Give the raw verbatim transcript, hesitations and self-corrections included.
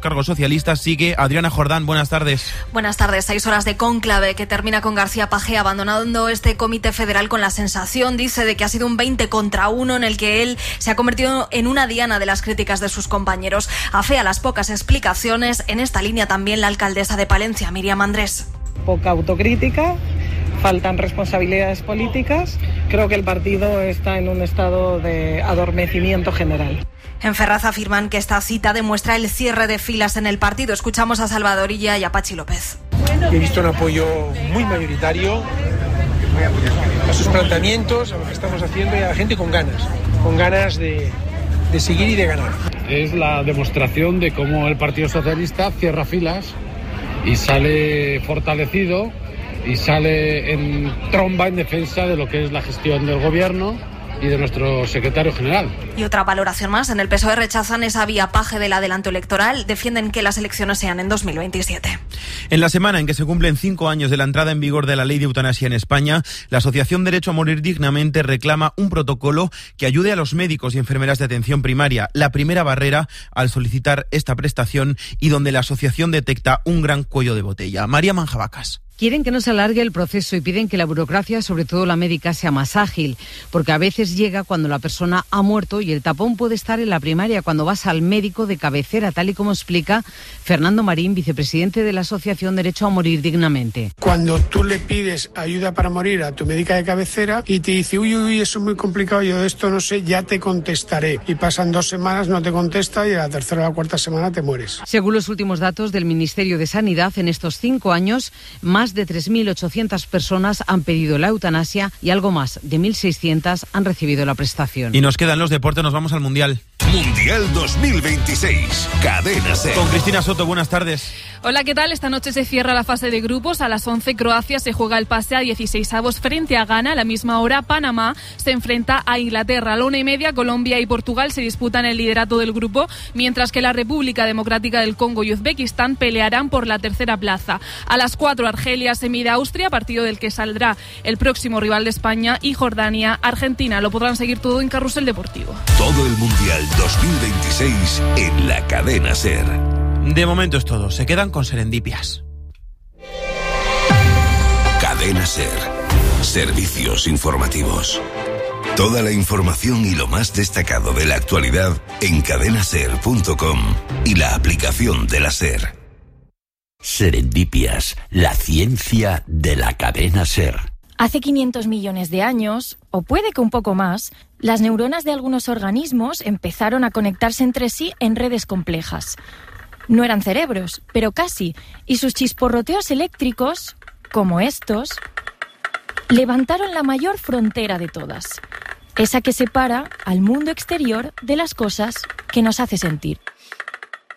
cargos socialistas. Sigue Adriana Jordán, buenas tardes. Buenas tardes, seis horas de cónclave que termina con García Page abandonando este comité federal con la sensación, dice, de que ha sido un veinte contra uno en el que él se ha convertido en una diana de las críticas de sus compañeros. Afea las pocas explicaciones. En esta línea también la alcaldesa de Palencia, Miriam Andrés. Poca autocrítica, faltan responsabilidades políticas. Creo que el partido está en un estado de adormecimiento general. En Ferraz afirman que esta cita demuestra el cierre de filas en el partido. Escuchamos a Salvador Illa y a Pachi López. He visto un apoyo muy mayoritario a sus planteamientos, a lo que estamos haciendo, y a la gente con ganas, con ganas de, de seguir y de ganar. Es la demostración de cómo el Partido Socialista cierra filas y sale fortalecido y sale en tromba en defensa de lo que es la gestión del gobierno y de nuestro secretario general. Y otra valoración más. En el P S O E rechazan esa vía Page del adelanto electoral. Defienden que las elecciones sean en dos mil veintisiete. En la semana en que se cumplen cinco años de la entrada en vigor de la ley de eutanasia en España, la Asociación Derecho a Morir Dignamente reclama un protocolo que ayude a los médicos y enfermeras de atención primaria, la primera barrera al solicitar esta prestación y donde la asociación detecta un gran cuello de botella. María Manjabacas. Quieren que no se alargue el proceso y piden que la burocracia, sobre todo la médica, sea más ágil, porque a veces llega cuando la persona ha muerto y el tapón puede estar en la primaria, cuando vas al médico de cabecera, tal y como explica Fernando Marín, vicepresidente de la Asociación Derecho a Morir Dignamente. Cuando tú le pides ayuda para morir a tu médica de cabecera y te dice, uy, uy, eso es muy complicado, yo de esto no sé, ya te contestaré. Y pasan dos semanas, no te contesta y a la tercera o la cuarta semana te mueres. Según los últimos datos del Ministerio de Sanidad, en estos cinco años, más de tres mil ochocientas personas han pedido la eutanasia y algo más de mil seiscientas han recibido la prestación. Y nos quedan los deportes, nos vamos al Mundial. Mundial dos mil veintiséis, Cadena SER. Con Cristina Soto, buenas tardes. Hola, ¿qué tal? Esta noche se cierra la fase de grupos. A las once Croacia se juega el pase a dieciseisavos frente a Ghana. A la misma hora Panamá se enfrenta a Inglaterra. A la una y media Colombia y Portugal se disputan el liderato del grupo, mientras que la República Democrática del Congo y Uzbekistán pelearán por la tercera plaza. A las cuatro Argelia se mide a Austria, partido del que saldrá el próximo rival de España, y Jordania, Argentina. Lo podrán seguir todo en Carrusel Deportivo. Todo el Mundial dos mil veintiséis en la Cadena SER. De momento es todo, se quedan con Serendipias. Cadena SER. Servicios informativos. Toda la información y lo más destacado de la actualidad en cadena ser punto com y la aplicación de la SER. Serendipias, la ciencia de la cadena SER. Hace quinientos millones de años, o puede que un poco más, las neuronas de algunos organismos empezaron a conectarse entre sí en redes complejas. No eran cerebros, pero casi, y sus chisporroteos eléctricos, como estos, levantaron la mayor frontera de todas, esa que separa al mundo exterior de las cosas que nos hace sentir.